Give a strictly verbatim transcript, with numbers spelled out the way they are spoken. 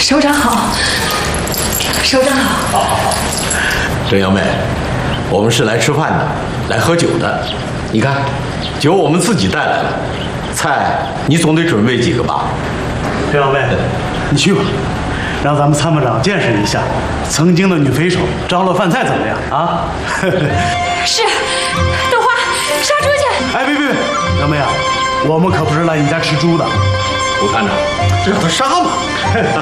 首长好，首长好。 好，好，好。郑小妹，我们是来吃饭的，来喝酒的。你看，酒我们自己带来了，菜你总得准备几个吧？ 郑小妹，你去吧，让咱们参谋长见识一下曾经的女匪首张罗饭菜怎么样啊？ 是，豆花杀猪去！ 哎，别别别，小妹啊，我们可不是来你家吃猪的。 吴探长，让他杀吧。